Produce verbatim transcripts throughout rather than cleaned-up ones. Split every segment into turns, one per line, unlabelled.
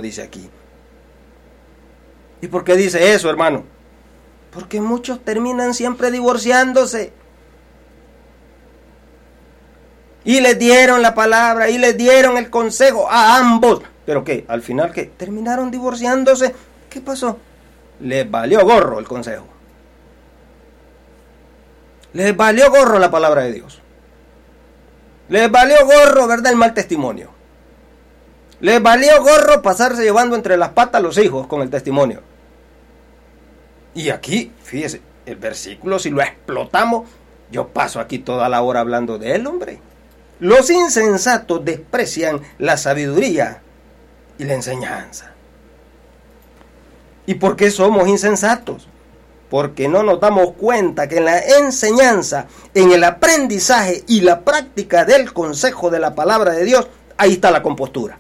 dice aquí. ¿Y por qué dice eso, hermano? Porque muchos terminan siempre divorciándose. Y les dieron la palabra, y les dieron el consejo a ambos. ¿Pero qué? Al final, ¿qué? Terminaron divorciándose. ¿Qué pasó? Les valió gorro el consejo. Les valió gorro la palabra de Dios. Les valió gorro, ¿verdad?, el mal testimonio. Les valió gorro pasarse llevando entre las patas a los hijos con el testimonio. Y aquí, fíjese, el versículo, si lo explotamos, yo paso aquí toda la hora hablando de él, hombre. Los insensatos desprecian la sabiduría y la enseñanza. ¿Y por qué somos insensatos? Porque no nos damos cuenta que en la enseñanza, en el aprendizaje y la práctica del consejo de la palabra de Dios, ahí está la compostura.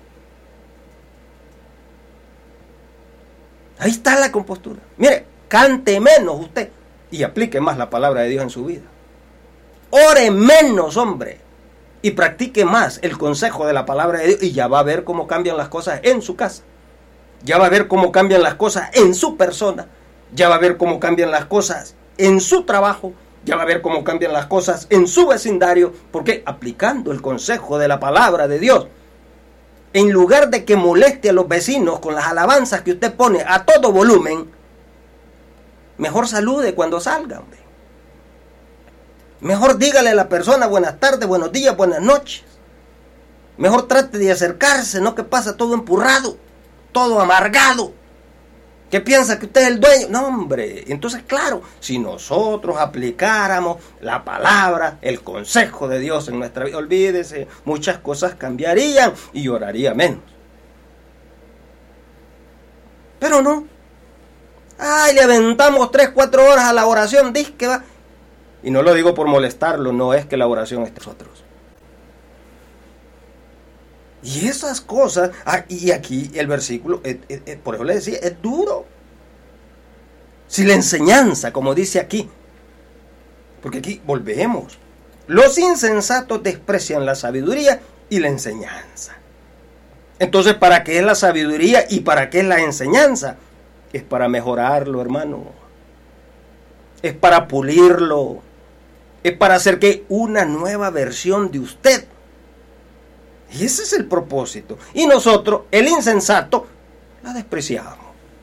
Ahí está la compostura. Mire, cante menos usted y aplique más la palabra de Dios en su vida. Ore menos, hombre, y practique más el consejo de la palabra de Dios, y ya va a ver cómo cambian las cosas en su casa. Ya va a ver cómo cambian las cosas en su persona. Ya va a ver cómo cambian las cosas en su trabajo. Ya va a ver cómo cambian las cosas en su vecindario. Porque aplicando el consejo de la palabra de Dios, en lugar de que moleste a los vecinos con las alabanzas que usted pone a todo volumen, mejor salude cuando salga, hombre. Mejor dígale a la persona buenas tardes, buenos días, buenas noches. Mejor trate de acercarse, no que pasa todo empurrado, todo amargado, que piensa que usted es el dueño. No, hombre. Entonces, claro, si nosotros aplicáramos la palabra, el consejo de Dios en nuestra vida, olvídese, muchas cosas cambiarían y oraría menos. Pero no. Ay, le aventamos tres, cuatro horas a la oración, dice que va. Y no lo digo por molestarlo, no es que la oración esté nosotros. Y esas cosas, ah, y aquí el versículo, eh, eh, por eso le decía, es duro. Si la enseñanza, como dice aquí, porque aquí volvemos, los insensatos desprecian la sabiduría y la enseñanza. Entonces, ¿para qué es la sabiduría y para qué es la enseñanza? Es para mejorarlo, hermano. Es para pulirlo. Es para hacer que una nueva versión de usted. Y ese es el propósito. Y nosotros, el insensato, la despreciamos.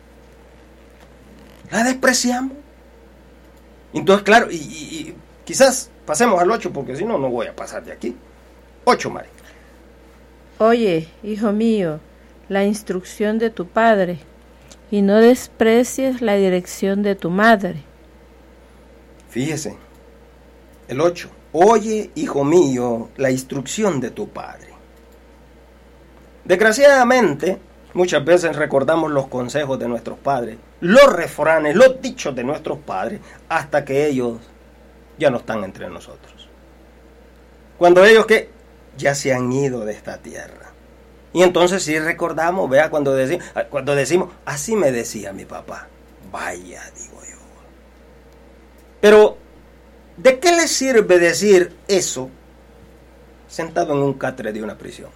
La despreciamos. Entonces, claro, y, y, y quizás pasemos al ocho, porque si no, no voy a pasar de aquí. ocho, Mari.
Oye, hijo mío, la instrucción de tu padre, y no desprecies la dirección de tu madre.
Fíjese, el ocho. Oye, hijo mío, la instrucción de tu padre. Desgraciadamente, muchas veces recordamos los consejos de nuestros padres, los refranes, los dichos de nuestros padres, hasta que ellos ya no están entre nosotros. Cuando ellos que ya se han ido de esta tierra. Y entonces sí recordamos, vea, cuando decimos, cuando decimos, así me decía mi papá. Vaya, digo yo. Pero, ¿de qué le sirve decir eso sentado en un catre de una prisión?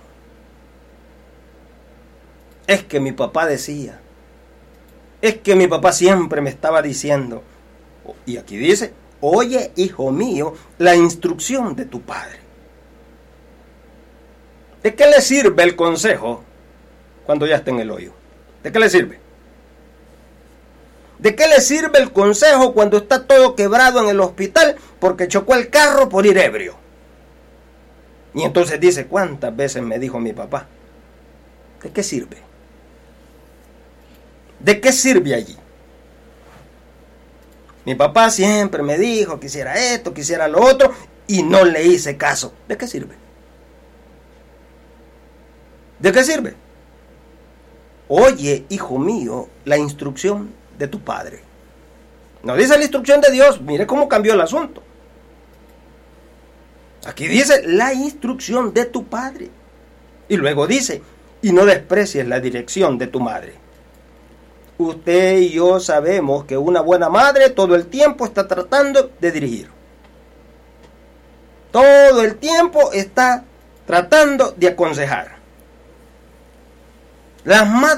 Es que mi papá decía, es que mi papá siempre me estaba diciendo, y aquí dice, oye, hijo mío, la instrucción de tu padre. ¿De qué le sirve el consejo cuando ya está en el hoyo? ¿De qué le sirve? ¿De qué le sirve el consejo cuando está todo quebrado en el hospital porque chocó el carro por ir ebrio? Y entonces dice, ¿cuántas veces me dijo mi papá? ¿De qué sirve? ¿De qué sirve allí? Mi papá siempre me dijo que hiciera esto, que hiciera lo otro, y no le hice caso. ¿De qué sirve? ¿De qué sirve? Oye, hijo mío, la instrucción de tu padre. No dice la instrucción de Dios, mire cómo cambió el asunto. Aquí dice la instrucción de tu padre. Y luego dice, y no desprecies la dirección de tu madre. Usted y yo sabemos que una buena madre todo el tiempo está tratando de dirigir. Todo el tiempo está tratando de aconsejar. Las madres